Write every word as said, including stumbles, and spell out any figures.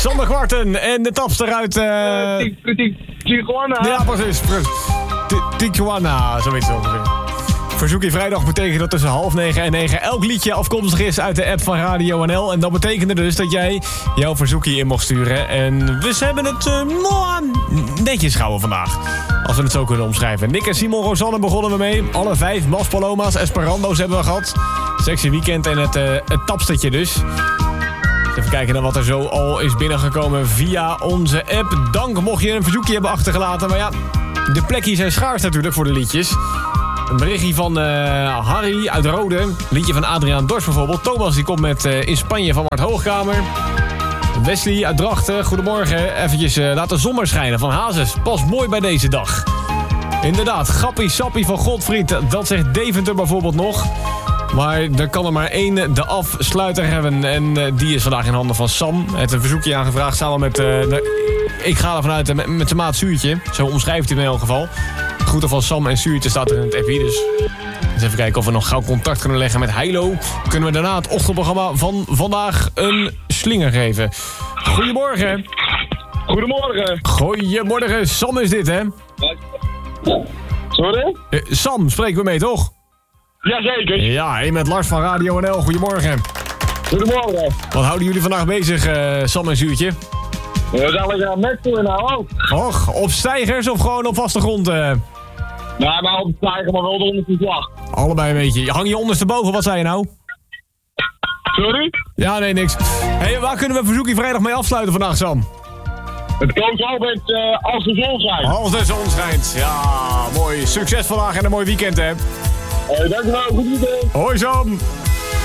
Sander Kwarten en de tapster uit... Uh... Tijuana. Ja, precies. Tijuana, zoiets ongeveer. Verzoekje vrijdag betekent dat tussen half negen en negen elk liedje afkomstig is uit de app van Radio N L. En dat betekende dus dat jij jouw verzoekje in mocht sturen. En we hebben het uh, netjes gehouden vandaag. Als we het zo kunnen omschrijven. Nick en Simon Rosanne begonnen we mee. Alle vijf Maspaloma's, Esperando's hebben we gehad. Sexy Weekend en het, uh, het tapstertje dus. Even kijken naar wat er zo al is binnengekomen via onze app. Dank mocht je een verzoekje hebben achtergelaten. Maar ja, de plekjes zijn schaars natuurlijk voor de liedjes. Een berichtje van uh, Harry uit Rode. Liedje van Adriaan Dors bijvoorbeeld. Thomas die komt met uh, In Spanje van Mart Hoogkamer. Wesley uit Drachten. Goedemorgen. Eventjes uh, laat de zon maar schijnen van Hazes. Past mooi bij deze dag. Inderdaad, Gappie Sappie van Godfried. Dat zegt Deventer bijvoorbeeld nog. Maar er kan er maar één de afsluiter hebben. En uh, die is vandaag in handen van Sam. Hij heeft een verzoekje aangevraagd samen met... Uh, de, ik ga ervan uit uh, met, met zijn maat Zuurtje. Zo omschrijft hij het in elk geval. Groeten van Sam en Zuurtje staat er in het appie. Dus eens even kijken of we nog gauw contact kunnen leggen met Heilo. Kunnen we daarna het ochtendprogramma van vandaag een slinger geven. Goedemorgen. Goedemorgen. Goedemorgen. Sam is dit, hè? Sorry? Uh, Sam, spreken we mee, toch? Jazeker. Ja, en met Lars van Radio N L. Goedemorgen. Goedemorgen. Wat houden jullie vandaag bezig, uh, Sam en Zuurtje? We zijn lekker aan het metelen nou ook. Och, op stijgers of gewoon op vaste grond? Uh? Nou, maar op de stijger, maar wel de onderste slag. Allebei een beetje. Hang je ondersteboven, wat zei je nou? Sorry? Ja, nee, niks. Hey, waar kunnen we verzoekje vrijdag mee afsluiten vandaag, Sam? Het komt altijd uh, als de zon schijnt. Als de zon schijnt. Ja, mooi. Succes vandaag en een mooi weekend, hè. Hey, dankjewel. Goed weekend. Hoi, Sam.